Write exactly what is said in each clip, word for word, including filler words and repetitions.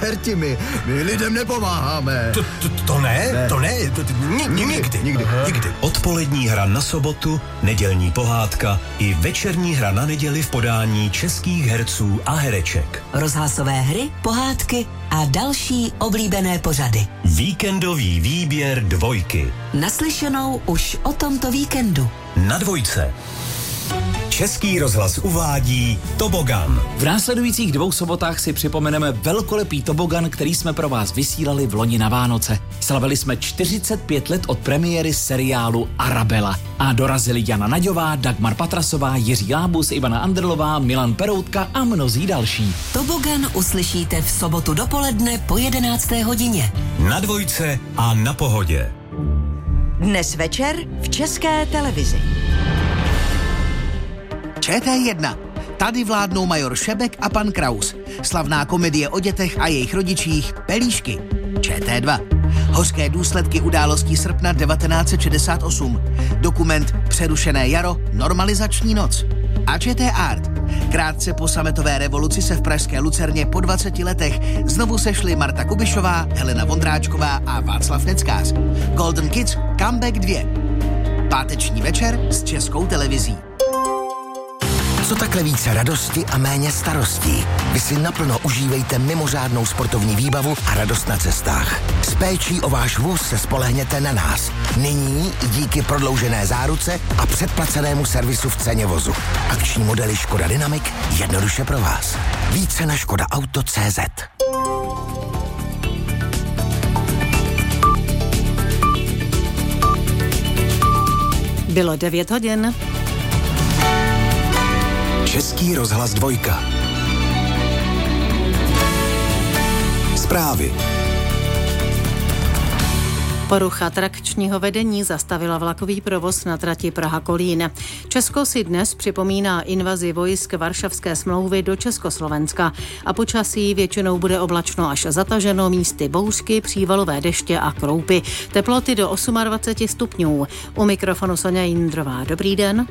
čerti, my, my lidem nepomáháme. To, to, to ne, ne, to ne, to, to, nikdy, nikdy, nikdy, nikdy. Odpolední hra na sobotu, nedělní pohádka i večerní hra na neděli v podání českých herců a hereček. Rozhlasové hry, pohádky a další oblíbené pořady. Víkendový výběr dvojky. Naslyšenou už o tomto víkendu. Na dvojce. Český rozhlas uvádí Tobogan. V následujících dvou sobotách si připomeneme velkolepý tobogan, který jsme pro vás vysílali v loni na Vánoce. Slavili jsme čtyřicet pět let od premiéry seriálu Arabela a dorazili Jana Naďová, Dagmar Patrasová, Jiří Lábus, Ivana Andrlová, Milan Peroutka a mnozí další. Tobogan uslyšíte v sobotu dopoledne po jedenácté hodině. Na dvojce a na Pohodě. Dnes večer v České televizi. Č T jedna. Tady vládnou major Šebek a pan Kraus. Slavná komedie o dětech a jejich rodičích Pelíšky. Č T dva. Hořké důsledky událostí srpna devatenáct set šedesát osm. Dokument Přerušené jaro, normalizační noc. A Č T Art. Krátce po sametové revoluci se v pražské Lucerně po dvaceti letech znovu sešli Marta Kubišová, Helena Vondráčková a Václav Neckář. Golden Kids Comeback dva. Páteční večer s Českou televizí. Co takhle více radosti a méně starostí? Vy si naplno užívejte mimořádnou sportovní výbavu a radost na cestách. S péčí o váš vůz se spolehněte na nás. Nyní i díky prodloužené záruce a předplacenému servisu v ceně vozu. Akční modely Škoda Dynamic jednoduše pro vás. Více na škoda auto tečka cé zet. Bylo devět hodin. Český rozhlas dvojka. Zprávy. Porucha trakčního vedení zastavila vlakový provoz na trati Praha-Kolín. Česko si dnes připomíná invazi vojsk Varšavské smlouvy do Československa a počasí většinou bude oblačno až zataženo, místy bouřky, přívalové deště a kroupy. Teploty do dvacet osm stupňů. U mikrofonu Soňa Jindrová. Dobrý den.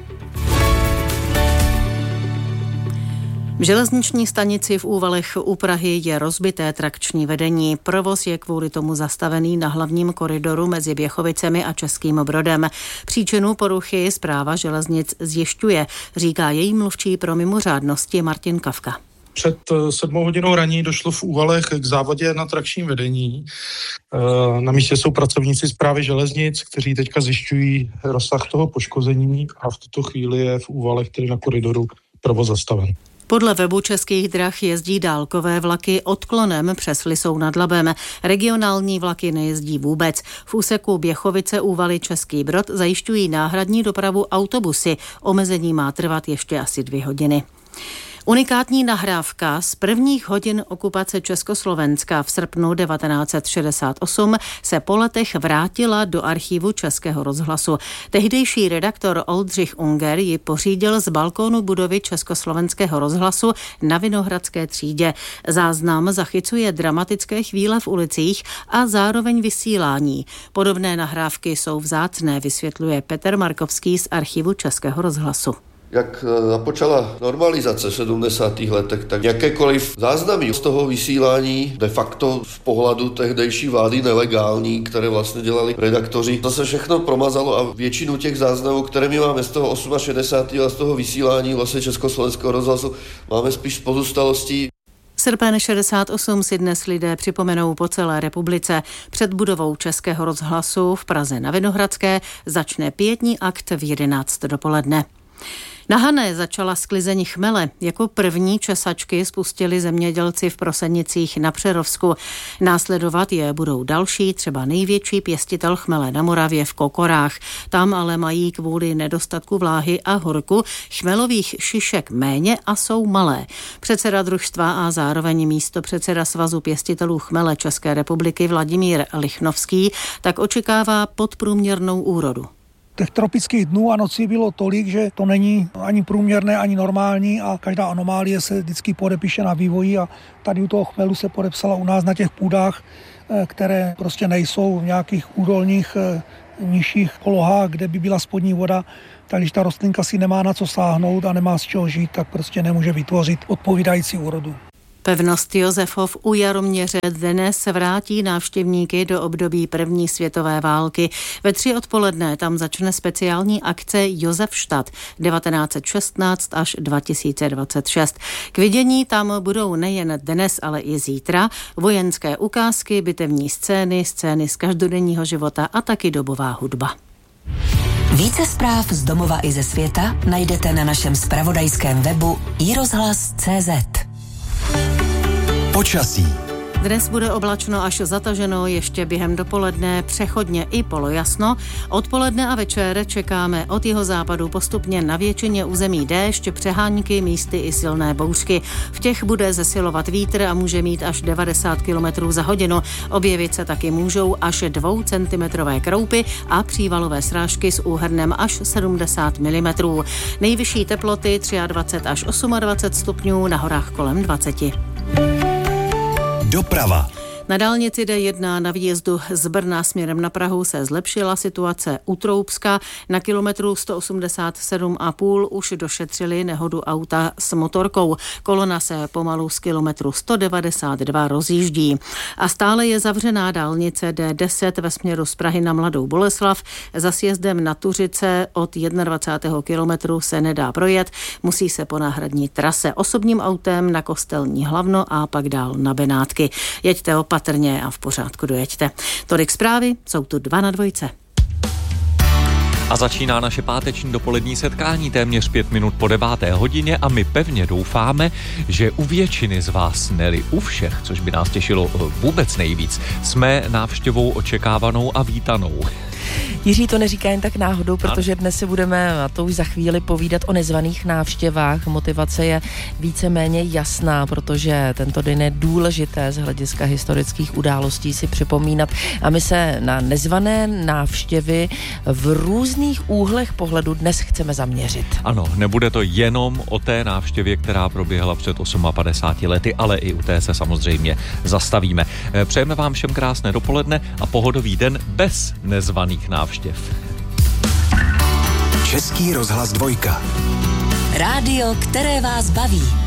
V železniční stanici v Úvalech u Prahy je rozbité trakční vedení. Provoz je kvůli tomu zastavený na hlavním koridoru mezi Běchovicemi a Českým Brodem. Příčinu poruchy Správa železnic zjišťuje, říká její mluvčí pro mimořádnosti Martin Kafka. Před sedmou hodinou raní došlo v Úvalech k závadě na trakčním vedení. Na místě jsou pracovníci Správy železnic, kteří teďka zjišťují rozsah toho poškození a v tuto chvíli je v Úvalech, tedy na koridoru, provoz zastaven. Podle webu Českých drah jezdí dálkové vlaky odklonem přes Lisou nad Labem. Regionální vlaky nejezdí vůbec. V úseku Běchovice Úvaly Český Brod zajišťují náhradní dopravu autobusy. Omezení má trvat ještě asi dvě hodiny. Unikátní nahrávka z prvních hodin okupace Československa v srpnu devatenáct set šedesát osm se po letech vrátila do archivu Českého rozhlasu. Tehdejší redaktor Oldřich Unger ji pořídil z balkónu budovy Československého rozhlasu na Vinohradské třídě. Záznam zachycuje dramatické chvíle v ulicích a zároveň vysílání. Podobné nahrávky jsou vzácné, vysvětluje Petr Markovský z archivu Českého rozhlasu. Jak započala normalizace v sedmdesátých letech, tak jakékoliv záznamy z toho vysílání de facto v pohledu tehdejší vlády nelegální, které vlastně dělali redaktoři, to se všechno promazalo a většinu těch záznamů, které my máme z toho šedesátého osmého a z toho vysílání vlastně Československého rozhlasu, máme spíš z pozůstalostí. Srpen šedesát osm si dnes lidé připomenou po celé republice. Před budovou Českého rozhlasu v Praze na Vinohradské začne pietní akt v jedenáct dopoledne. Na Hané začala sklizení chmele. Jako první česačky spustili zemědělci v Prosenicích na Přerovsku. Následovat je budou další, třeba největší pěstitel chmele na Moravě v Kokorách. Tam ale mají kvůli nedostatku vláhy a horku chmelových šišek méně a jsou malé. Předseda družstva a zároveň místopředseda Svazu pěstitelů chmele České republiky Vladimír Lichnovský tak očekává podprůměrnou úrodu. Těch tropických dnů a nocí bylo tolik, že to není ani průměrné, ani normální a každá anomálie se vždycky podepíše na vývoji a tady u toho chmelu se podepsala u nás na těch půdách, které prostě nejsou v nějakých údolních nižších polohách, kde by byla spodní voda, tak když ta rostlinka si nemá na co sáhnout a nemá z čeho žít, tak prostě nemůže vytvořit odpovídající úrodu. Pevnost Josefov u Jaroměře dnes vrátí návštěvníky do období první světové války. Ve tři odpoledne tam začne speciální akce Josefstadt devatenáct set šestnáct až dva tisíce dvacet šest. K vidění tam budou nejen dnes, ale i zítra vojenské ukázky, bitevní scény, scény z každodenního života a taky dobová hudba. Více zpráv z domova i ze světa najdete na našem zpravodajském webu i rozhlas tečka cé zet. Počasí. Dnes bude oblačno až zataženo, ještě během dopoledne přechodně i polojasno. Odpoledne a večer čekáme od jihozápadu postupně na většině území déšť, přehánky, místy i silné bouřky. V těch bude zesilovat vítr a může mít až devadesát kilometrů za hodinu. Objevit se taky můžou až dvoucentimetrové kroupy a přívalové srážky s úhrnem až sedmdesát milimetrů. Nejvyšší teploty dvacet tři až dvacet osm stupňů, na horách kolem dvacet. Doprava. Na dálnici D jedna na výjezdu z Brna směrem na Prahu se zlepšila situace u Troubska. Na kilometru sto osmdesát sedm a půl už došetřili nehodu auta s motorkou. Kolona se pomalu z kilometru sto devadesát dva rozjíždí. A stále je zavřená dálnice D deset ve směru z Prahy na Mladou Boleslav. Za sjezdem na Tuřice od dvacátého prvního kilometru se nedá projet. Musí se po náhradní trase osobním autem na Kostelní Hlavno a pak dál na Benátky. Jeďte opatrně a v pořádku dojeďte. Tolik zprávy, jsou tu dva na dvojce. A začíná naše páteční dopolední setkání téměř pět minut po deváté hodině a my pevně doufáme, že u většiny z vás, ne-li u všech, což by nás těšilo vůbec nejvíc, jsme návštěvou očekávanou a vítanou. Jiří to neříká jen tak náhodou, protože dnes si budeme, a to už za chvíli, povídat o nezvaných návštěvách. Motivace je víceméně jasná, protože tento den je důležité z hlediska historických událostí si připomínat. A my se na nezvané návštěvy v různých úhlech pohledu dnes chceme zaměřit. Ano, nebude to jenom o té návštěvě, která proběhla před padesáti osmi lety, ale i u té se samozřejmě zastavíme. Přejeme vám všem krásné dopoledne a pohodový den bez nezvaných návštěv. Český rozhlas dvojka. Rádio, které vás baví.